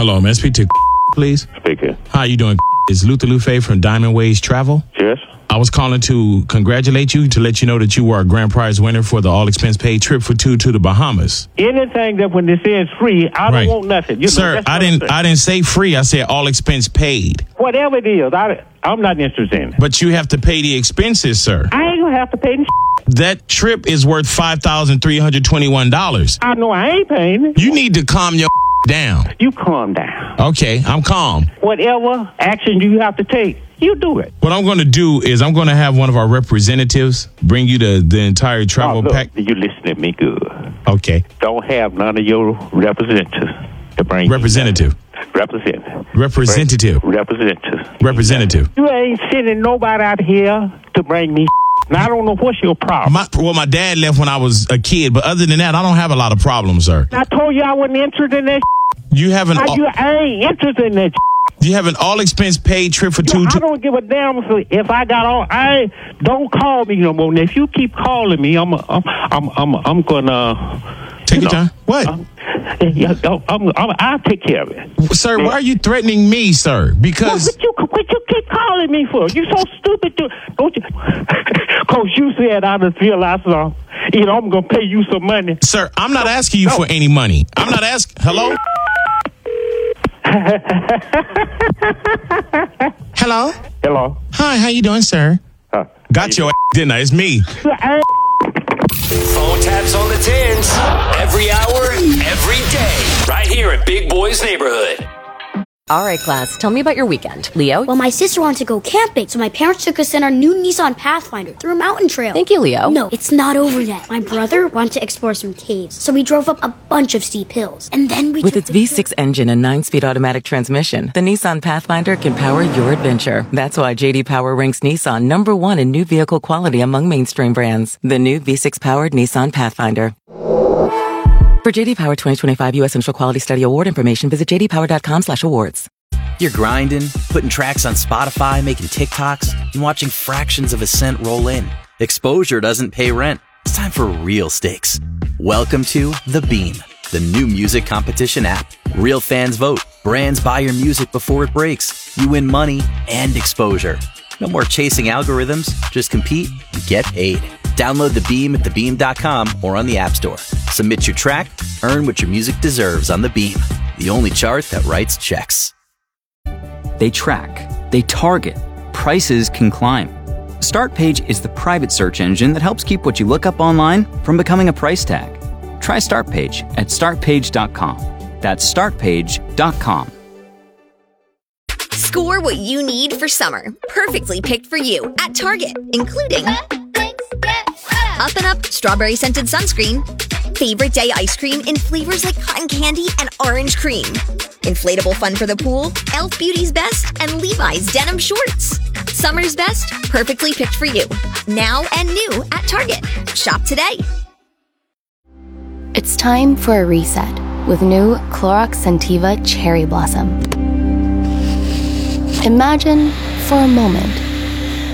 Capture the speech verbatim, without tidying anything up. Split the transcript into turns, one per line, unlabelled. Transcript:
Hello, may I speak to please?
Speaking.
How you doing? It's Luther Lufe from Diamond Ways Travel.
Yes.
I was calling to congratulate you, to let you know that you were a grand prize winner for the all-expense-paid trip for two to the Bahamas.
Anything that when they say it's free, I
Right.
don't want nothing. You
Sir,
know,
I didn't I didn't say free. I said all-expense-paid.
Whatever it is, I, I'm not interested in it.
But you have to pay the expenses, sir.
I ain't going to have to pay the
That trip is worth five thousand three hundred twenty-one dollars.
I know I ain't paying it.
You need to calm your down.
You calm down.
Okay, I'm calm.
Whatever action you have to take, you do it.
What I'm going to do is I'm going to have one of our representatives bring you the, the entire travel
oh, look,
pack.
You listen to me good.
Okay.
Don't have none of your representatives to bring
Representative.
You Representative.
Representative.
Representative.
Representative.
You ain't sending nobody out here to bring me. Now, I don't know what's your problem.
My, well, my dad left when I was a kid, but other than that, I don't have a lot of problems, sir.
I told you I wasn't interested in that.
You have an
Now,
all,
you I ain't interested in that.
you have an all expense paid trip for two.
I
To,
don't give a damn if, if I got all. I don't call me no more. Now, if you keep calling me, I'm I'm I'm I'm, I'm gonna
take
you
your
know,
time. What,
I'm, yeah, I'm, I'm, I'll take care of it,
sir? Why are you threatening me, sir? Because
what you what you keep calling me for? You so stupid, to, don't you? Cause you said I just feel I saw. You know, I'm gonna pay you some money.
Sir, I'm not asking you
no.
for any money. I'm not asking. Hello. Hello.
Hello.
Hi. How you doing, sir?
Uh,
Got your ass, didn't I? It's me.
Phone taps on the tins. Every hour, every day. Right here in Big Boy's Neighborhood.
All right, class, tell me about your weekend. Leo?
Well, my sister wanted to go camping, so my parents took us in our new Nissan Pathfinder through a mountain trail.
Thank you, Leo.
No, it's not over yet. My brother wanted to explore some caves, so we drove up a bunch of steep hills. And then we
With
took
its
the
V six engine and nine-speed automatic transmission, the Nissan Pathfinder can power your adventure. That's why J D Power ranks Nissan number one in new vehicle quality among mainstream brands. The new V six-powered Nissan Pathfinder. For J D Power twenty twenty-five U S Central Quality Study Award information, visit j d power dot com slash awards.
You're grinding, putting tracks on Spotify, making TikToks, and watching fractions of a cent roll in. Exposure doesn't pay rent. It's time for real stakes. Welcome to The Beam, the new music competition app. Real fans vote. Brands buy your music before it breaks. You win money and exposure. No more chasing algorithms. Just compete and get paid. Download The Beam at the beam dot com or on the App Store. Submit your track. Earn what your music deserves on The Beam, the only chart that writes checks.
They track, they target, prices can climb. Startpage is the private search engine that helps keep what you look up online from becoming a price tag. Try Startpage at start page dot com. That's start page dot com.
Score what you need for summer. Perfectly picked for you at Target, including Up and Up strawberry scented sunscreen, favorite day ice cream in flavors like cotton candy and orange cream, inflatable fun for the pool, Elf Beauty's Best, and Levi's denim shorts. Summer's best, perfectly picked for you. Now and new at Target. Shop today.
It's time for a reset with new Clorox Scentiva Cherry Blossom. Imagine, for a moment,